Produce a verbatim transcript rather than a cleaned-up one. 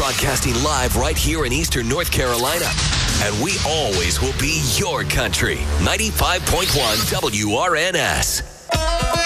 broadcasting live right here in Eastern North Carolina. And we always will be your country. ninety-five point one W R N S.